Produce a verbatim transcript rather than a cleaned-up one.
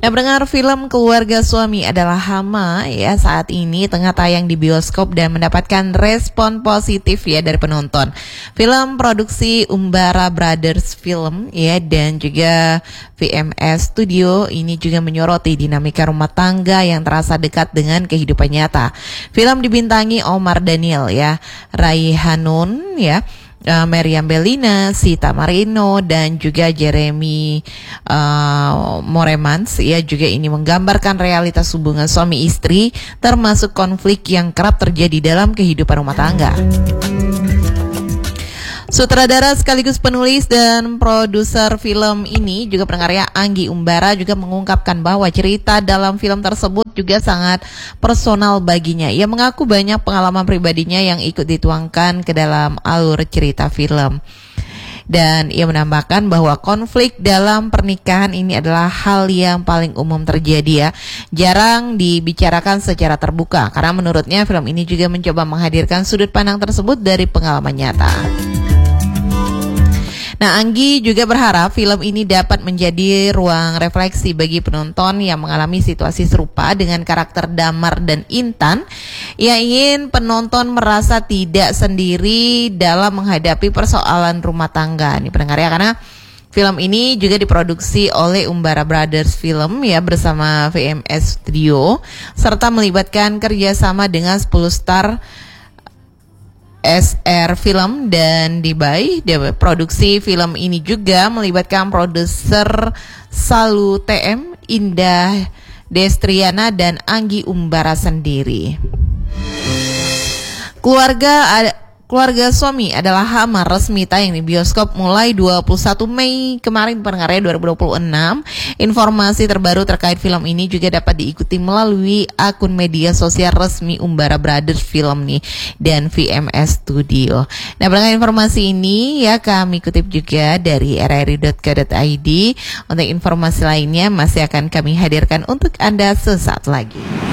Nah, pendengar, film Keluarga Suami Adalah Hama ya saat ini tengah tayang di bioskop dan mendapatkan respon positif ya dari penonton. Film produksi Umbara Brothers Film ya dan juga V M S Studio ini juga menyoroti dinamika rumah tangga yang terasa dekat dengan kehidupan nyata. Film dibintangi Omar Daniel ya, Raihanun ya, Uh, Meriam Bellina, Sita Marino dan juga Jeremy uh, Moremans ya juga ini menggambarkan realitas hubungan suami istri termasuk konflik yang kerap terjadi dalam kehidupan rumah tangga. Sutradara sekaligus penulis dan produser film ini juga pengarya Anggi Umbara juga mengungkapkan bahwa cerita dalam film tersebut juga sangat personal baginya. Ia mengaku banyak pengalaman pribadinya yang ikut dituangkan ke dalam alur cerita film. Dan ia menambahkan bahwa konflik dalam pernikahan ini adalah hal yang paling umum terjadi ya. Jarang dibicarakan secara terbuka karena menurutnya film ini juga mencoba menghadirkan sudut pandang tersebut dari pengalaman nyata. Nah, Anggi juga berharap film ini dapat menjadi ruang refleksi bagi penonton yang mengalami situasi serupa dengan karakter Damar dan Intan. Ia ingin penonton merasa tidak sendiri dalam menghadapi persoalan rumah tangga. Ini pendengar ya, karena film ini juga diproduksi oleh Umbara Brothers Film ya bersama V M S Studio serta melibatkan kerjasama dengan sepuluh star S R Film dan Dubai. Produksi film ini juga melibatkan produser Salu T M, Indah Destriana dan Anggi Umbara sendiri. Keluarga ada Keluarga Suami Adalah Hama resmi tayang di bioskop mulai dua puluh satu Mei kemarin pendengarnya dua ribu dua puluh enam. Informasi terbaru terkait film ini juga dapat diikuti melalui akun media sosial resmi Umbara Brothers Film nih dan V M S Studio. Nah, berangkat informasi ini ya kami kutip juga dari r r i dot co dot i d. Untuk informasi lainnya masih akan kami hadirkan untuk Anda sesaat lagi.